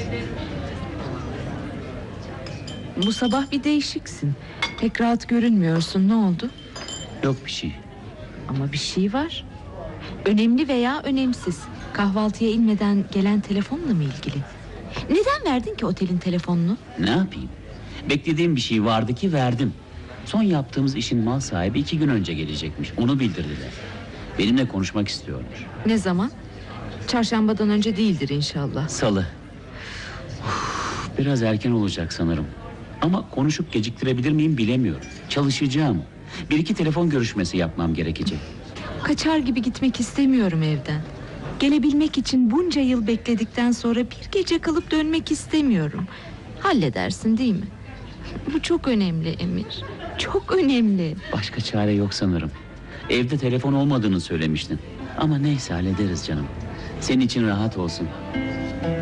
Bu sabah bir değişiksin. Pek rahat görünmüyorsun. Ne oldu? Yok bir şey. Ama bir şey var. Önemli veya önemsiz. Kahvaltıya inmeden gelen telefonla mı ilgili? Neden verdin ki otelin telefonunu? Ne yapayım? Beklediğim bir şey vardı ki verdim. Son yaptığımız işin mal sahibi 2 gün önce gelecekmiş. Onu bildirdiler. Benimle konuşmak istiyormuş. Ne zaman? Çarşambadan önce değildir inşallah. Salı. Biraz erken olacak sanırım. Ama konuşup geciktirebilir miyim bilemiyorum. Çalışacağım. 1-2 telefon görüşmesi yapmam gerekecek. Kaçar gibi gitmek istemiyorum evden. Gelebilmek için bunca yıl bekledikten sonra bir gece kalıp dönmek istemiyorum. Halledersin değil mi? Bu çok önemli Emir. Çok önemli. Başka çare yok sanırım. Evde telefon olmadığını söylemiştin. Ama neyse hallederiz canım. Senin için rahat olsun.